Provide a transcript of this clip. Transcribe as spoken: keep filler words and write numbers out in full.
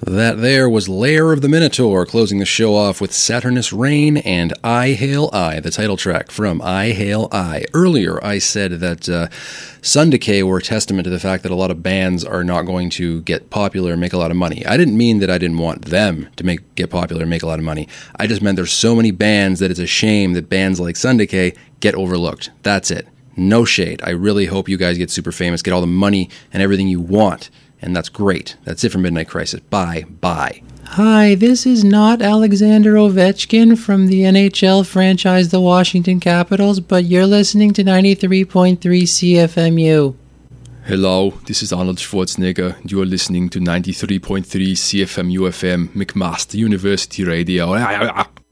That there was Lair of the Minotaur, closing the show off with Saturnus Reign and I Hail I, the title track from I Hail I. Earlier, I said that uh, Sundecay were a testament to the fact that a lot of bands are not going to get popular and make a lot of money. I didn't mean that I didn't want them to make get popular and make a lot of money. I just meant there's so many bands that it's a shame that bands like Sundecay get overlooked. That's it. No shade. I really hope you guys get super famous, get all the money and everything you want. And that's great. That's it for Midnight Crisis. Bye. Bye. Hi, this is not Alexander Ovechkin from the N H L franchise the Washington Capitals, but you're listening to ninety-three point three C F M U. Hello, this is Arnold Schwarzenegger, and you are listening to ninety-three point three C F M U F M, McMaster University Radio.